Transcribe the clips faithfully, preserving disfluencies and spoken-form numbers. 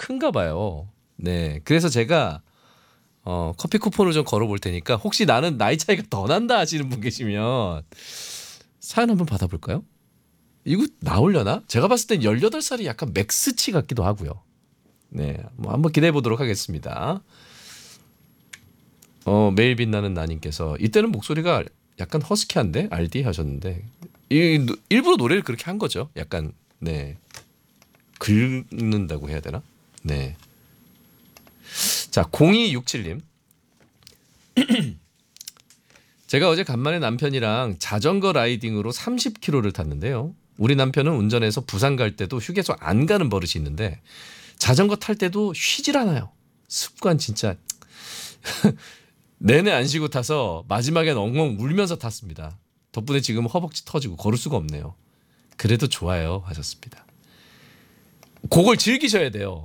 큰가 봐요. 네, 그래서 제가 어, 커피 쿠폰을 좀 걸어볼 테니까 혹시 나는 나이 차이가 더 난다 하시는 분 계시면 사연 한번 받아볼까요? 이거 나오려나? 제가 봤을 땐 열여덟 살이 약간 맥스치 같기도 하고요. 네, 뭐 한번 기대해 보도록 하겠습니다. 어, 매일 빛나는 나님께서 이때는 목소리가 약간 허스키한데 알디 하셨는데 이, 일부러 노래를 그렇게 한 거죠. 약간 네 긁는다고 해야 되나? 네. 자, 공이육칠님 제가 어제 간만에 남편이랑 자전거 라이딩으로 삼십 킬로미터를 탔는데요. 우리 남편은 운전해서 부산 갈 때도 휴게소 안 가는 버릇이 있는데 자전거 탈 때도 쉬질 않아요. 습관 진짜 내내 안 쉬고 타서 마지막엔 엉엉 울면서 탔습니다. 덕분에 지금 허벅지 터지고 걸을 수가 없네요. 그래도 좋아요 하셨습니다. 그걸 즐기셔야 돼요.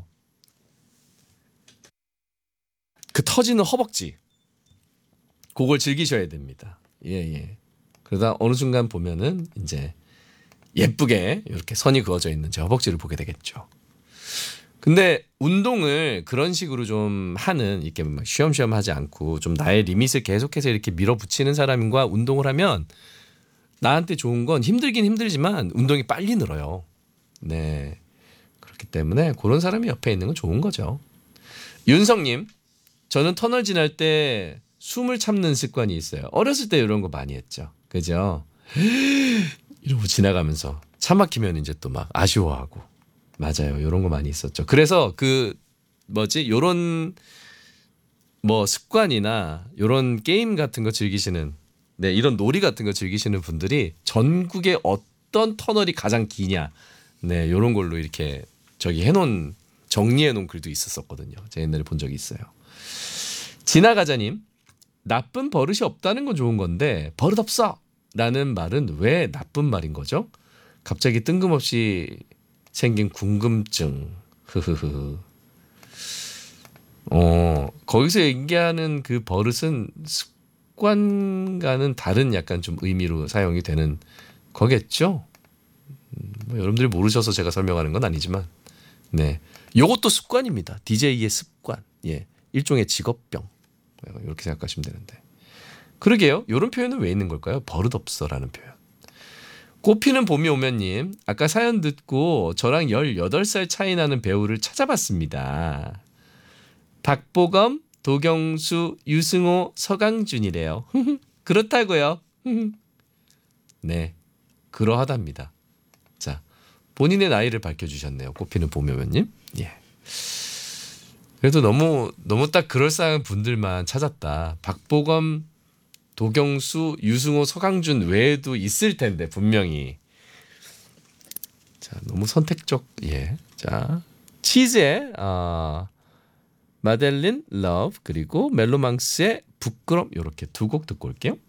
그 터지는 허벅지. 그걸 즐기셔야 됩니다. 예, 예. 그러다 어느 순간 보면은 이제 예쁘게 이렇게 선이 그어져 있는 제 허벅지를 보게 되겠죠. 근데 운동을 그런 식으로 좀 하는 이렇게 막 쉬엄쉬엄 하지 않고 좀 나의 리밋을 계속해서 이렇게 밀어붙이는 사람과 운동을 하면 나한테 좋은 건 힘들긴 힘들지만 운동이 빨리 늘어요. 네. 그렇기 때문에 그런 사람이 옆에 있는 건 좋은 거죠. 윤성님, 저는 터널 지날 때 숨을 참는 습관이 있어요. 어렸을 때 이런 거 많이 했죠. 그죠? 이러고 지나가면서 차 막히면 이제 또 막 아쉬워하고. 맞아요. 이런 거 많이 있었죠. 그래서 그 뭐지? 요런 뭐 습관이나 요런 게임 같은 거 즐기시는 네, 이런 놀이 같은 거 즐기시는 분들이 전국에 어떤 터널이 가장 기냐. 네, 요런 걸로 이렇게 저기 해 놓은 정리해 놓은 글도 있었었거든요. 제가 옛날에 본 적이 있어요. 지나가자님, 나쁜 버릇이 없다는 건 좋은 건데 버릇 없어 라는 말은 왜 나쁜 말인 거죠? 갑자기 뜬금없이 생긴 궁금증. 흐흐흐. 어, 거기서 얘기하는 그 버릇은 습관과는 다른 약간 좀 의미로 사용이 되는 거겠죠? 음, 뭐 여러분들이 모르셔서 제가 설명하는 건 아니지만, 네, 요것도 습관입니다. 디제이의 습관, 예, 일종의 직업병 이렇게 생각하시면 되는데, 그러게요. 이런 표현은 왜 있는 걸까요? 버릇없어라는 표현. 꽃피는 봄이 오면님, 아까 사연 듣고 저랑 열여덟 살 차이 나는 배우를 찾아봤습니다. 박보검, 도경수, 유승호, 서강준이래요. 그렇다고요. 네, 그러하답니다. 자, 본인의 나이를 밝혀주셨네요. 꽃피는 봄이 오면님. 예. 그래도 너무 너무 딱 그럴싸한 분들만 찾았다. 박보검, 도경수, 유승호, 서강준 외에도 있을 텐데 분명히. 자, 너무 선택적. 예. 자, 치즈의 어, 마델린 러브 그리고 멜로망스의 부끄럼 이렇게 두 곡 듣고 올게요.